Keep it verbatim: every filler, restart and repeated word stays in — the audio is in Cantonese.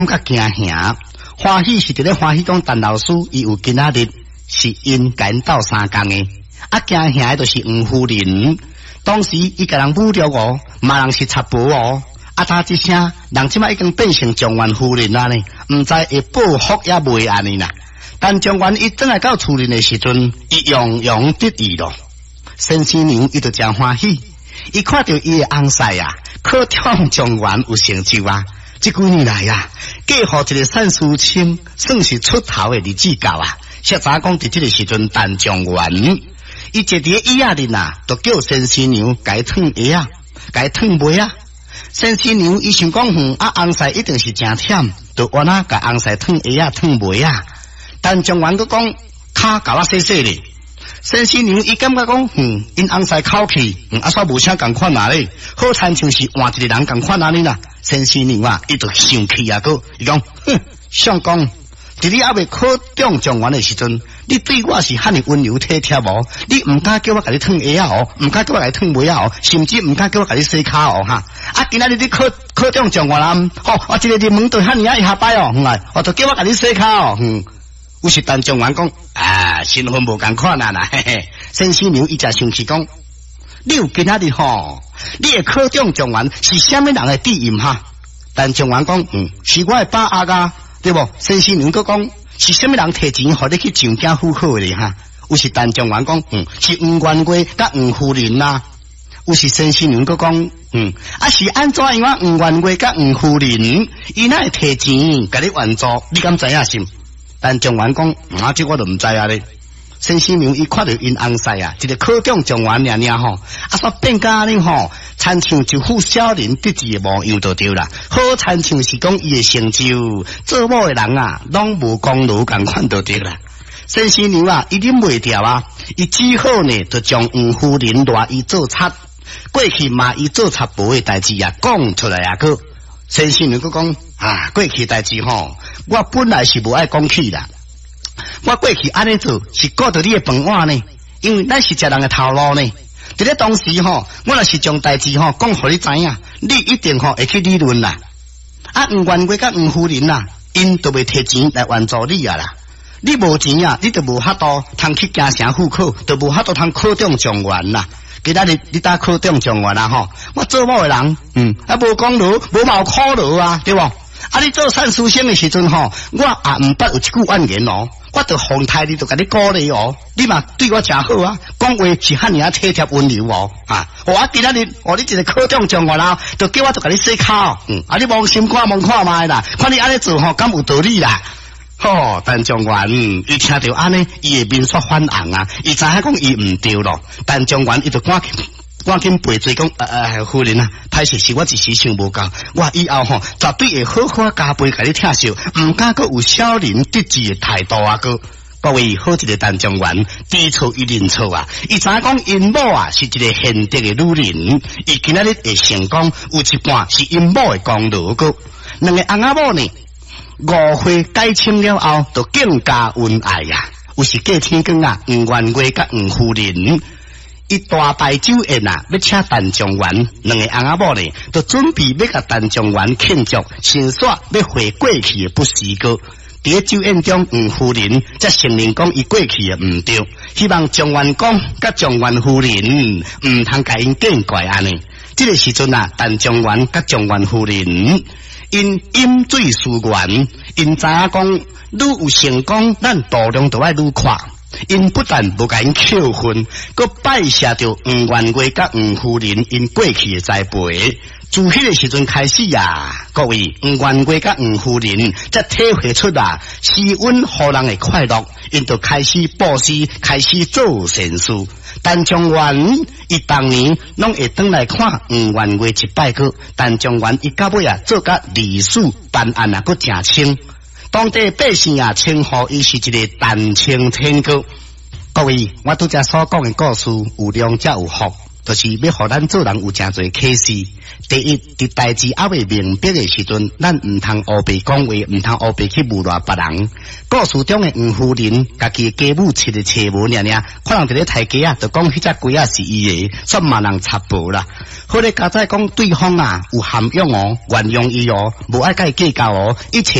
较惊吓，欢喜是伫咧欢喜讲陈老师伊有今仔日是因赶到三工的，啊惊吓就是黄夫人。当时伊甲人侮辱哦，骂人是插婆哦，啊他一声，人即摆已经变成状元夫人啦呢，毋知会报复也未安尼啦。但状元伊转来到厝里的时阵，伊洋洋得意咯。先生娘伊就真欢喜，伊看到伊的翁婿啊，考中状元有成就啊。这几年来啊，嫁互一个单淑清，算是出头的日子到啊。实早讲伫这个时阵，陈状元，伊坐伫椅仔里啊，就叫先生娘改烫鞋啊，改烫袜啊。先生娘伊想讲，哼啊，翁婿一定是真忝，就安那甲翁婿烫鞋啊，烫袜啊。陈状元佮讲，骹甲我洗洗咧。先生娘伊感觉讲，哼，因翁婿口气，嗯，啊，煞无啥共款啊咧，好亲像是换一个人共款安尼啦。先生娘啊，伊就生气啊，个伊讲，哼，相公，伫你还未考中状元的时阵，你对我是遐尼温柔体贴无？你唔敢叫我甲你烫鞋啊哦，唔敢叫我甲你烫袜啊哦，甚至唔敢叫我甲你洗骹哦哈。啊，今仔日你考考中状元啦，吼、哦，我一个入门对遐尼啊一下摆哦，哼啊，我就叫我甲你洗骹哦，哼。有时陈状元讲，啊，身份无共款啊啦，嘿嘿。先生娘伊才生气讲，你有今仔日吼，你会考中状元是虾米人的底印哈？陈状元讲，嗯，是我的把握啊，对不？先生娘佫讲，是虾米人摕钱互你去上京赴考的哈？有时陈状元讲，嗯，是黄元贵甲黄夫人呐、啊。有时先生娘佫讲，嗯，啊是安怎样？黄元贵甲黄夫人，伊哪会摕钱甲你援助？你敢知影是？陈状元讲，啊，这我都唔知啊咧。先生娘伊看到因翁婿啊，一个考中状元尔尔吼，啊，煞变甲呢吼，亲像一副少年得志的模样就对啦。好亲像是讲伊的成就，做某的人啊，拢无功劳共款就对啦。先生娘啊，伊忍袂掉啊，伊只好呢，就将黄夫人赖伊做贼，过去骂伊做贼婆的代志啊，讲出来啊个。先生娘佫讲啊，过去代志吼，我本来是无爱讲起啦。我过去安尼做是顾到你的饭碗呢，因为咱是食人的头路呢。伫咧当时吼，我若是将代志吼讲互你知影，你一定吼会去理论啦。啊，黄元贵甲黄夫人呐，因都袂摕钱来援助你啊啦。你无钱啊，你就无法度通去京城赴考，就无法度通考中状元啦。今仔日你打考中状元啦吼，我做某的人，嗯，啊无功劳，无毛苦劳啊，对无？啊，你做单书生的时阵吼，我也毋捌有一句怨言哦，我就奉太你就甲你鼓励哦，你嘛对我真好啊，讲话是遐尼啊体贴温柔哦，啊，我啊今仔日哦你一个考中状元啦，就叫我就甲你洗骹，嗯，啊你望心看望看卖啦，看你安尼做吼，敢有道理啦？吼，陈状元伊听到安尼，伊的面煞反红啊，伊知影讲伊毋对咯，陈状元伊就赶紧。赶紧赔罪讲，呃呃，夫人啊，歹势是我一时想无够，我以后吼绝对会好好加倍甲你疼惜，毋敢阁有小人得志的态度啊个。各位好一个陈状元，知错伊认错啊，伊知影讲因某啊是一个贤德的女人，伊今仔日会成功，有一半是因某的功劳个。两个翁仔某呢，误会改清了后，就更加恩爱呀、啊。有时过天光啊，黄元贵甲黄夫人。伊大摆酒宴啊，要请陈状元，两个翁仔某呢，就准备要甲陈状元庆祝，先煞要回过去的不时个。伫咧酒宴中，黄夫人则承认讲伊过去的毋对，希望状元公甲状元夫人毋通甲因见怪安尼。这个时阵啊，陈状元甲状元夫人因饮水思源，因知影讲愈有成功，咱度量就爱愈快。因不但无甲因扣分，佮拜谢着黄元贵甲黄夫人因过去的栽培。自迄个时阵开始啊，各位黄元贵甲黄夫人则体会出啊，施恩互人的快乐，因就开始布施，开始做善事。陈状元伊当年拢会转来看黄元贵一摆个，陈状元伊到尾啊做甲历史办案啊，佮正清。当地百姓啊，称呼伊是一个陈清天哥。各位，我拄则所讲的故事有量才有福。 就是要互咱做人有诚侪启示。第一，伫代志还未明白的时阵，咱唔通黑白讲话，唔通黑白去侮辱别人。故事中的黄夫人，家己的家母饲的车无尔尔，可能伫咧抬价啊，就讲迄只龟啊是伊的，煞嘛人插无啦。好咧，家仔讲对方啊有涵养哦，原谅伊哦，无爱甲伊计较哦，一切。